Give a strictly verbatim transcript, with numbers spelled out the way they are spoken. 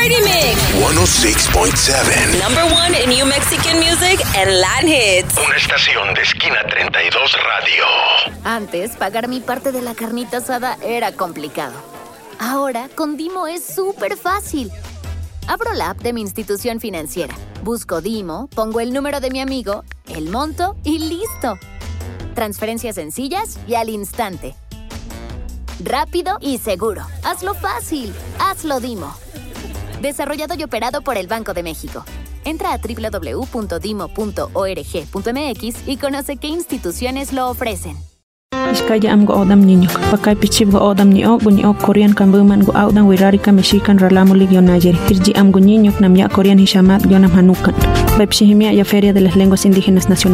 Party Mix. ciento seis punto siete. Number one in New Mexican music and Latin hits. Una estación de Esquina treinta y dos Radio. Antes, pagar mi parte de la carnita asada era complicado. Ahora, con Dimo es súper fácil. Abro la app de mi institución financiera, busco Dimo, pongo el número de mi amigo, el monto y ¡listo! Transferencias sencillas y al instante. Rápido y seguro. Hazlo fácil. Hazlo Dimo. Desarrollado y operado por el Banco de México. Entra a doble u doble u doble u punto dimo punto org punto m x y conoce qué instituciones lo ofrecen. Iskaya am go odam ninyok pakai pichib go odam ni ok bunyi ok Korean kan buman go audang wirari ka meshikan ralamulig yo Nigeria tirji am go ninyok nam ya Korean hishamat yo nam hanukan. Baipshihimia ya Feria de las Lenguas Indígenas Nacionales.